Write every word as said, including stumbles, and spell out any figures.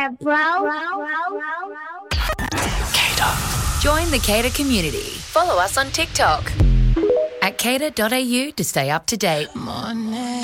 Yeah, bro. Cater. Join the Cater community. Follow us on TikTok at cater dot a u to stay up to date. Morning.